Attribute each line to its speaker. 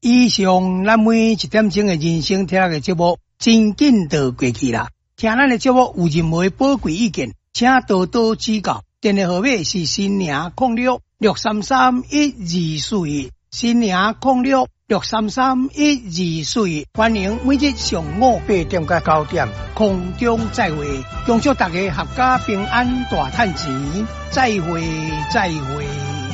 Speaker 1: 以上咱每1点钟的人生听的节目，真紧就过去啦。听咱的节目有任何宝贵意见，请多多指教。电话号码是新娘0663312241，新娘0663312241。欢迎每日上午8点到9点空中再会，恭祝大家阖家平安大赚钱，再会再会。